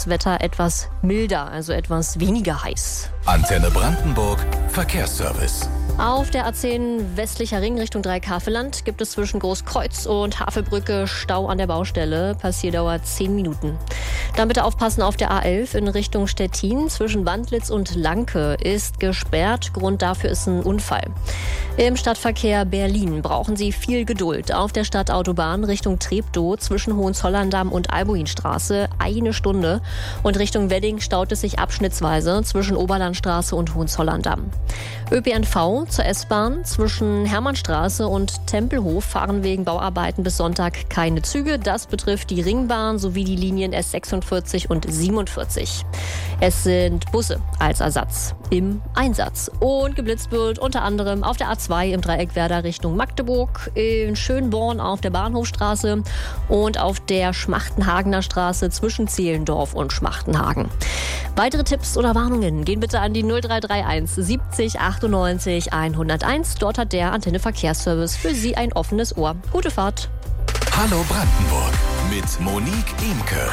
das Wetter etwas milder, also etwas weniger heiß. Antenne Brandenburg Verkehrsservice. Auf der A10 westlicher Ring Richtung Dreieckhavelland gibt es zwischen Großkreuz und Havelbrücke Stau an der Baustelle. Passierdauer 10 Minuten. Dann bitte aufpassen auf der A11 in Richtung Stettin. Zwischen Wandlitz und Lanke ist gesperrt. Grund dafür ist ein Unfall. Im Stadtverkehr Berlin brauchen Sie viel Geduld. Auf der Stadtautobahn Richtung Treptow zwischen Hohenzollern-Damm und Albuinstraße 1 Stunde. Und Richtung Wedding staut es sich abschnittsweise zwischen Oberlandstraße und Hohenzollern-Damm. ÖPNV zur S-Bahn zwischen Hermannstraße und Tempelhof fahren wegen Bauarbeiten bis Sonntag keine Züge. Das betrifft die Ringbahn sowie die Linien S46 und 47. Es sind Busse als Ersatz im Einsatz. Und geblitzt wird unter anderem auf der A2 im Dreieck Werder Richtung Magdeburg, in Schönborn auf der Bahnhofstraße und auf der Schmachtenhagener Straße zwischen Zehlendorf und Schmachtenhagen. Weitere Tipps oder Warnungen gehen bitte an die 0331 70 98 101. Dort hat der Antenne Verkehrsservice für Sie ein offenes Ohr. Gute Fahrt. Hallo Brandenburg mit Monique Imke.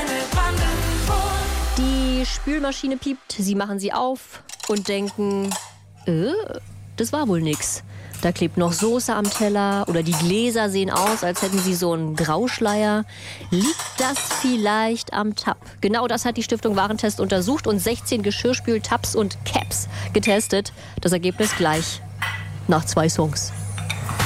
Die Spülmaschine piept, Sie machen sie auf und denken, das war wohl nix. Da klebt noch Soße am Teller oder die Gläser sehen aus, als hätten sie so einen Grauschleier. Liegt das vielleicht am Tab? Genau das hat die Stiftung Warentest untersucht und 16 Geschirrspül-Tabs und Caps getestet. Das Ergebnis gleich nach 2 Songs.